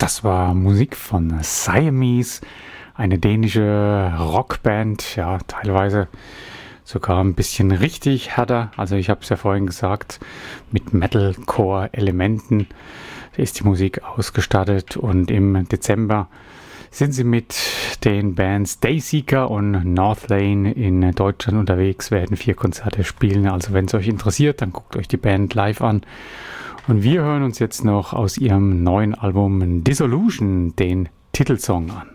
Das war Musik von Siamese, eine dänische Rockband, ja, teilweise sogar ein bisschen richtig härter. Also ich habe es ja vorhin gesagt, mit Metalcore-Elementen ist die Musik ausgestattet und im Dezember sind sie mit den Bands Dayseeker und Northlane in Deutschland unterwegs, werden 4 Konzerte spielen. Also wenn es euch interessiert, dann guckt euch die Band live an. Und wir hören uns jetzt noch aus ihrem neuen Album Dissolution den Titelsong an.